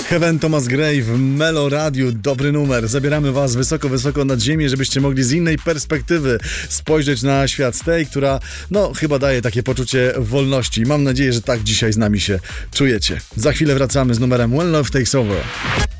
Heaven, Thomas Gray w Melo Radiu. Dobry numer. Zabieramy was wysoko, wysoko nad ziemię, żebyście mogli z innej perspektywy spojrzeć na świat, z tej, która chyba daje takie poczucie wolności. Mam nadzieję, że tak dzisiaj z nami się czujecie. Za chwilę wracamy z numerem When Love Takes Over.